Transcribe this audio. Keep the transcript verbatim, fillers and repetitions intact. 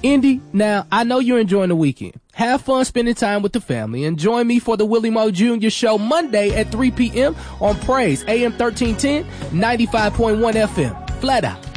Indy, now, I know you're enjoying the weekend. Have fun spending time with the family and join me for the Willie Moe Junior Show Monday at three p.m. on Praise A M thirteen ten, ninety-five point one F M. Flat out.